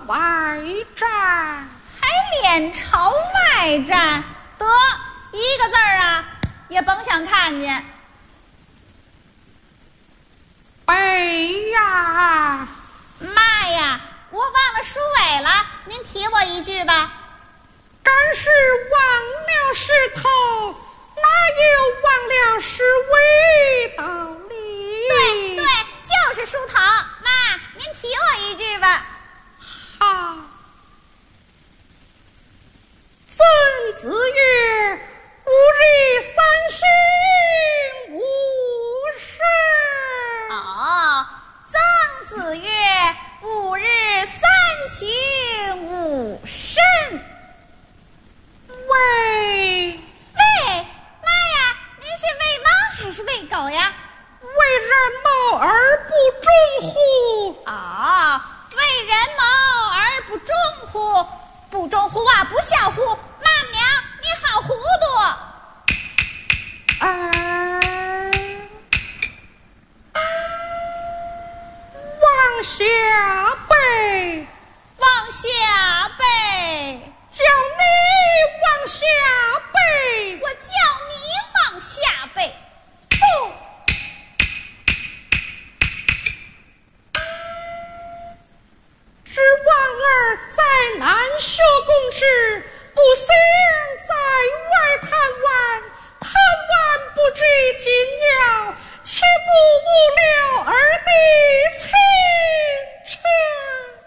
外战， 还脸朝外战，得一个字儿啊，也甭想看见。 北呀， 妈呀，我忘了书尾了，您提我一句吧。 敢是忘了石头，哪有忘了是为道理？ 对对，就是书头。妈，您提我一句吧。 好，曾子曰